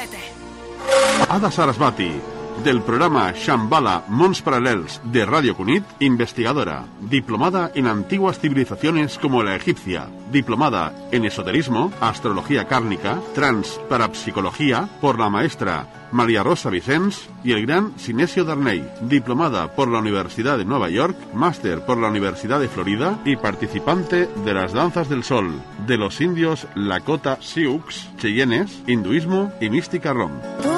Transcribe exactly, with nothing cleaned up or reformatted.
Rosete. Ada Sarasvati, del programa Shambhala Mons Paral·lels de Radio Cunit, investigadora, diplomada en antiguas civilizaciones como la egipcia, diplomada en esoterismo, astrología kármica, transparapsicología por la maestra María Rosa Vicens y el gran Sinesio Darney, diplomada por la Universidad de Nueva York, máster por la Universidad de Florida y participante de las danzas del sol, de los indios Lakota Sioux, Cheyennes, hinduismo y mística rom.